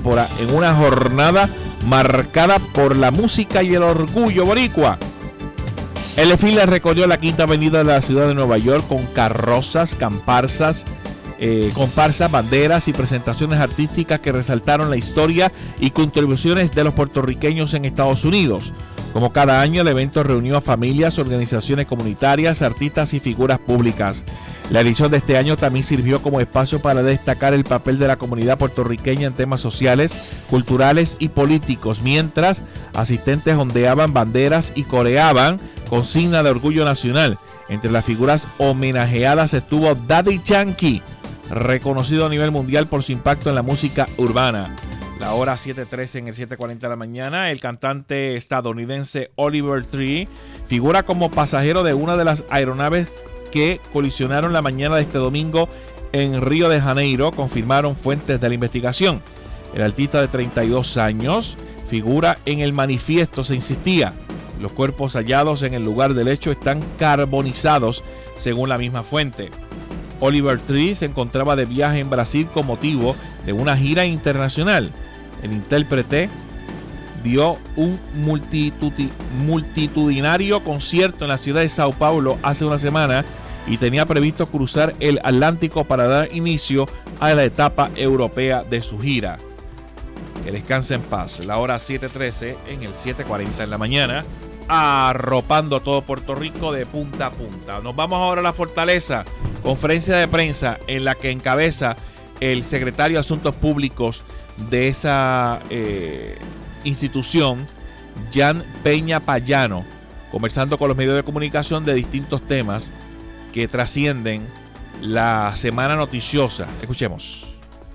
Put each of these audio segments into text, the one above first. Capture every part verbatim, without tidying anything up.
diáspora en una jornada marcada por la música y el orgullo boricua. El desfile recorrió la Quinta Avenida de la ciudad de Nueva York con carrozas, comparsas, eh, comparsas, banderas y presentaciones artísticas que resaltaron la historia y contribuciones de los puertorriqueños en Estados Unidos. Como cada año, el evento reunió a familias, organizaciones comunitarias, artistas y figuras públicas. La edición de este año también sirvió como espacio para destacar el papel de la comunidad puertorriqueña en temas sociales, culturales y políticos, mientras asistentes ondeaban banderas y coreaban consigna de orgullo nacional. Entre las figuras homenajeadas estuvo Daddy Yankee, reconocido a nivel mundial por su impacto en la música urbana. La hora siete trece en el siete cuarenta de la mañana, el cantante estadounidense Oliver Tree figura como pasajero de una de las aeronaves que colisionaron la mañana de este domingo en Río de Janeiro, confirmaron fuentes de la investigación. El artista de treinta y dos años figura en el manifiesto, se insistía. Los cuerpos hallados en el lugar del hecho están carbonizados, según la misma fuente. Oliver Tree se encontraba de viaje en Brasil con motivo de una gira internacional. El intérprete dio un multitudi- multitudinario concierto en la ciudad de Sao Paulo hace una semana y tenía previsto cruzar el Atlántico para dar inicio a la etapa europea de su gira. Que descanse en paz. La hora siete trece en el siete cuarenta en la mañana, arropando todo Puerto Rico de punta a punta. Nos vamos ahora a la Fortaleza. Conferencia de prensa en la que encabeza el secretario de Asuntos Públicos de esa eh, institución, Jan Peña Payano, conversando con los medios de comunicación de distintos temas que trascienden la semana noticiosa. Escuchemos.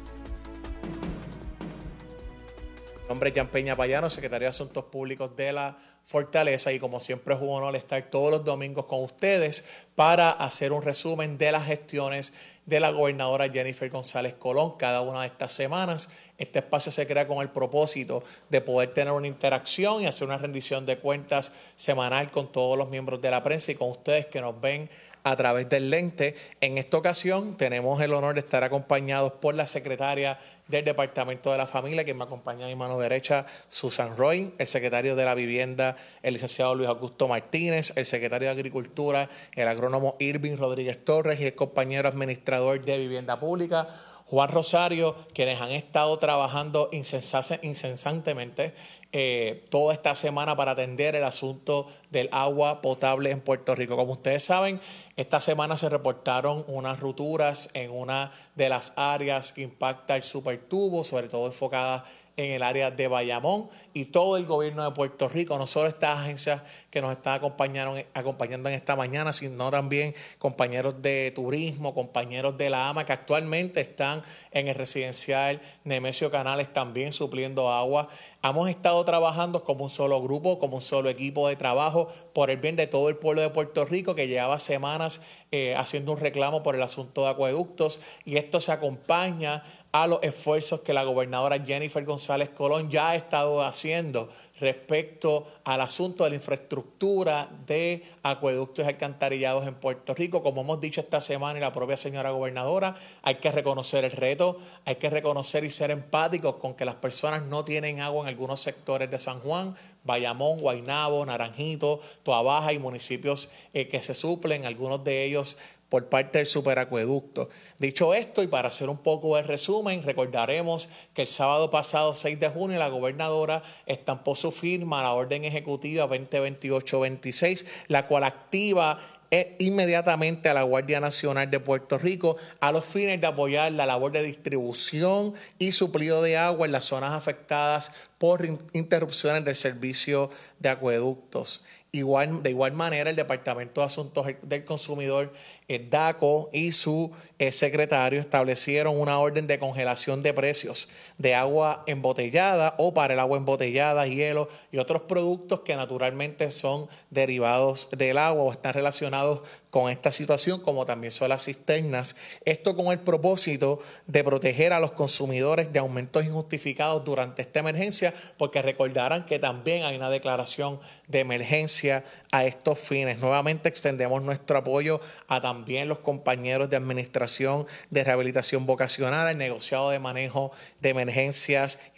Mi nombre es Jan Peña Payano, secretario de Asuntos Públicos de la Fortaleza, y como siempre es un honor estar todos los domingos con ustedes para hacer un resumen de las gestiones de la gobernadora Jennifer González Colón cada una de estas semanas. Este espacio se crea con el propósito de poder tener una interacción y hacer una rendición de cuentas semanal con todos los miembros de la prensa y con ustedes que nos ven a través del lente. En esta ocasión tenemos el honor de estar acompañados por la secretaria del Departamento de la Familia, quien me acompaña a mi mano derecha, Susan Roy, el secretario de la Vivienda, el licenciado Luis Augusto Martínez, el secretario de Agricultura, el agrónomo Irving Rodríguez Torres y el compañero administrador de Vivienda Pública, Juan Rosario, quienes han estado trabajando incesantemente eh, toda esta semana para atender el asunto del agua potable en Puerto Rico. Como ustedes saben, esta semana se reportaron unas rupturas en una de las áreas que impacta el supertubo, sobre todo enfocadas en el área de Bayamón, y todo el gobierno de Puerto Rico, no solo estas agencias que nos están acompañando, acompañando en esta mañana, sino también compañeros de turismo, compañeros de la AMA que actualmente están en el residencial Nemesio Canales también supliendo agua. Hemos estado trabajando como un solo grupo, como un solo equipo de trabajo por el bien de todo el pueblo de Puerto Rico que llevaba semanas eh, haciendo un reclamo por el asunto de acueductos, y esto se acompaña a los esfuerzos que la gobernadora Jennifer González Colón ya ha estado haciendo respecto al asunto de la infraestructura de acueductos y alcantarillados en Puerto Rico. Como hemos dicho esta semana y la propia señora gobernadora, hay que reconocer el reto, hay que reconocer y ser empáticos con que las personas no tienen agua en algunos sectores de San Juan, Bayamón, Guaynabo, Naranjito, Toabaja y municipios eh, que se suplen, algunos de ellos por parte del superacueducto. Dicho esto, y para hacer un poco de resumen, recordaremos que el sábado pasado, seis de junio, la gobernadora estampó su firma a la Orden Ejecutiva veinte veintiocho veintiséis, la cual activa eh, inmediatamente a la Guardia Nacional de Puerto Rico a los fines de apoyar la labor de distribución y suplido de agua en las zonas afectadas por interrupciones del servicio de acueductos. Igual, de igual manera, el Departamento de Asuntos del Consumidor, el DACO, y su eh, secretario establecieron una orden de congelación de precios de agua embotellada o para el agua embotellada, hielo y otros productos que naturalmente son derivados del agua o están relacionados con esta situación, como también son las cisternas. Esto con el propósito de proteger a los consumidores de aumentos injustificados durante esta emergencia, porque recordarán que también hay una declaración de emergencia a estos fines. Nuevamente extendemos nuestro apoyo a también los compañeros de Administración de Rehabilitación Vocacional, el negociado de manejo de emergencias